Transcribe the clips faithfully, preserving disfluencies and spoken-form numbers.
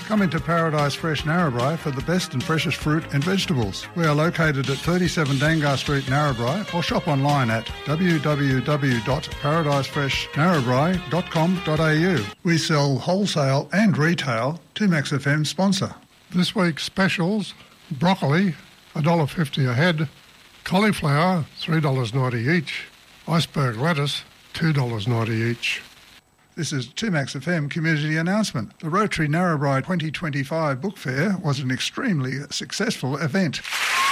Come into Paradise Fresh Narrabri for the best and freshest fruit and vegetables. We are located at thirty-seven Dangar Street, Narrabri, or shop online at w w w dot paradise fresh narrabri dot com dot a u. We sell wholesale and retail. two Max F M sponsor. This week's specials: broccoli, one dollar fifty a head; cauliflower, three dollars ninety each; iceberg lettuce, two dollars ninety each. This is two Max F M community announcement. The Rotary Narrabri twenty twenty-five Book Fair was an extremely successful event,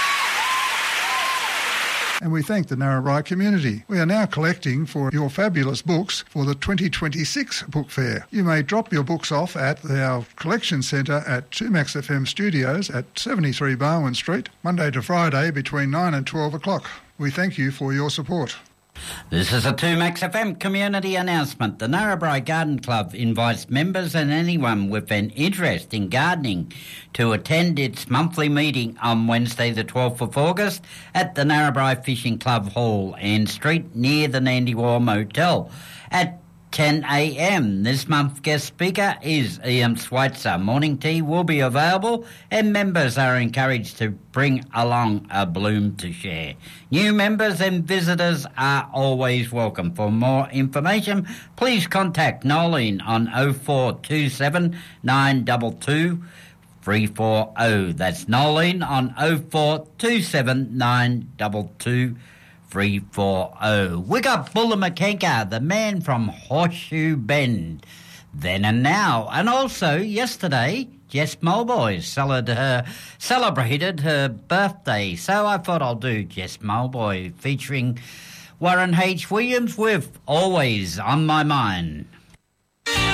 and we thank the Narrabri community. We are now collecting for your fabulous books for the twenty twenty-six Book Fair. You may drop your books off at our collection centre at two Max F M Studios at seventy-three Barwon Street, Monday to Friday between nine and twelve o'clock. We thank you for your support. This is a two Max F M community announcement. The Narrabri Garden Club invites members and anyone with an interest in gardening to attend its monthly meeting on Wednesday the twelfth of August at the Narrabri Fishing Club Hall, Ann Street, near the Nandywar Motel at ten a m. This month's guest speaker is Ian Schweitzer. Morning tea will be available and members are encouraged to bring along a bloom to share. New members and visitors are always welcome. For more information, please contact Nolene on oh four two seven nine two two three four oh. That's Nolene on oh four two seven nine two two three four oh. We got Bulla McKenka, the man from Horseshoe Bend, then and now. And also yesterday, Jess Mulboy celebrated her, celebrated her birthday. So I thought I'll do Jess Mulboy featuring Warren H. Williams with Always on My Mind.